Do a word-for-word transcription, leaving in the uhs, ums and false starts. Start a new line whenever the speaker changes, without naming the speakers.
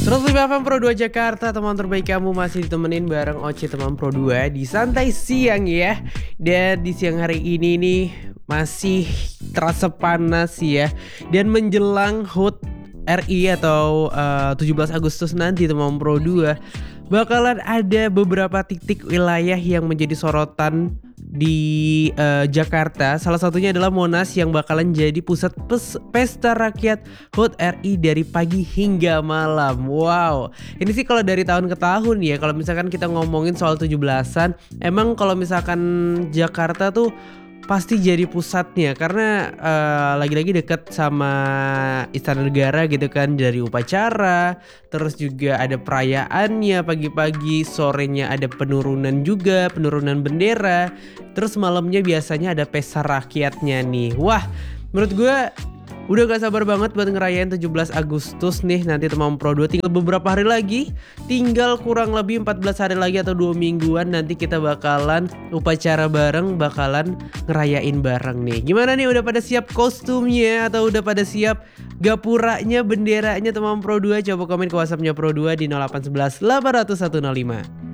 seratus lima F M Pro dua Jakarta, teman terbaik kamu masih ditemenin bareng Oce teman Pro dua di Santai Siang ya. Dan di siang hari ini nih masih terasa panas ya. Dan menjelang H U T R I atau uh, tujuh belas Agustus nanti teman Pro dua bakalan ada beberapa titik wilayah yang menjadi sorotan di uh, Jakarta. Salah satunya adalah Monas yang bakalan jadi pusat pes- pesta rakyat H U T R I dari pagi hingga malam. Wow, ini sih kalau dari tahun ke tahun ya. Kalau misalkan kita ngomongin soal tujuh belasan, emang kalau misalkan Jakarta tuh pasti jadi pusatnya karena uh, lagi-lagi deket sama Istana Negara gitu kan, dari upacara, terus juga ada perayaannya pagi-pagi, sorenya ada penurunan juga, penurunan bendera, terus malamnya biasanya ada pesta rakyatnya nih. Wah, menurut gue udah gak sabar banget buat ngerayain tujuh belas Agustus nih nanti teman Pro dua. Tinggal beberapa hari lagi, tinggal kurang lebih empat belas hari lagi atau dua mingguan nanti kita bakalan upacara bareng, bakalan ngerayain bareng nih. Gimana nih, udah pada siap kostumnya atau udah pada siap gapuranya, benderanya teman Pro dua? Coba komen ke WhatsAppnya Pro dua di nol delapan satu satu delapan nol satu nol lima.